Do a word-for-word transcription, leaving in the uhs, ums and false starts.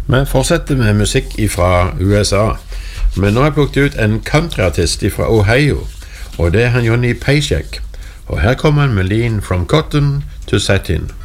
Vi fortsetter med musikk fra U S A, men nå har jeg plukket ut en countryartist fra Ohio, og det er han Johnny Paycheck, og her kommer han med Lean from Cotton to Satin.